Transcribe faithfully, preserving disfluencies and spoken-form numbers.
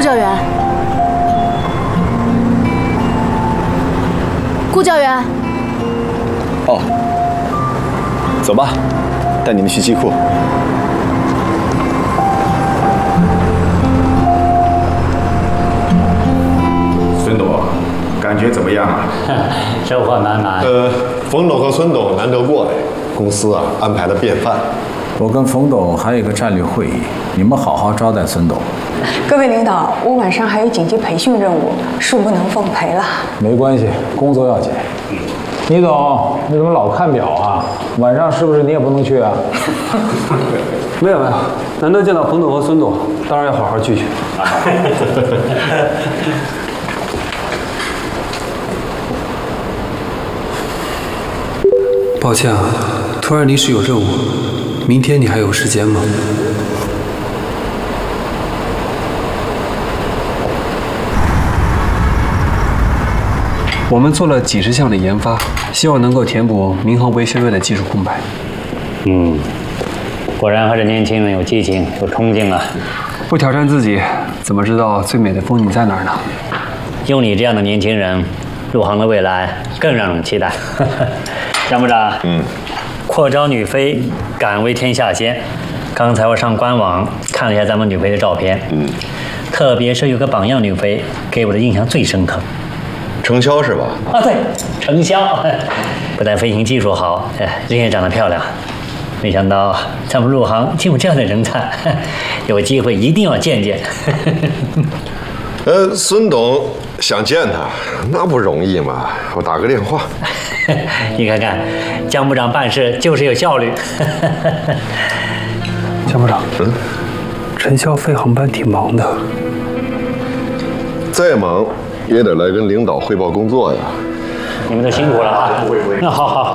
教员，顾教员。 哦，走吧，带你们去机库。 孙董，感觉怎么样啊？ 收获满满。 呃，冯董和孙董难得过来，公司啊安排了便饭。 我跟冯董还有一个战略会议，你们好好招待孙董。 各位领导，我晚上还有紧急培训任务，恕不能奉陪了。 没关系，工作要紧。倪总，你怎么老看表啊？晚上是不是你也不能去啊？ 没有没有，难得见到冯董和孙董，当然要好好聚聚。抱歉啊，突然临时有任务，明天你还有时间吗？我们做了几十项的研发，希望能够填补民航维修院的技术空白。 嗯，果然还是年轻人有激情、有冲劲啊！ 不挑战自己，怎么知道最美的风景在哪儿呢？ 有你这样的年轻人，入行的未来更让人期待。张部长，嗯，扩招女飞，敢为天下先。刚才我上官网看了一下咱们女飞的照片，嗯，特别是有个榜样女飞，给我的印象最深刻。 程潇是吧？ 啊，对，程潇，不但飞行技术好，哎，人也长得漂亮。没想到咱们入行竟有这样的人才，有机会一定要见见。 呃，孙董想见他，那不容易嘛，我打个电话。 你看看，江部长办事就是有效率。 江部长，嗯，陈潇飞航班挺忙的， 再忙也得来跟领导汇报工作呀。 你们都辛苦了啊！那好好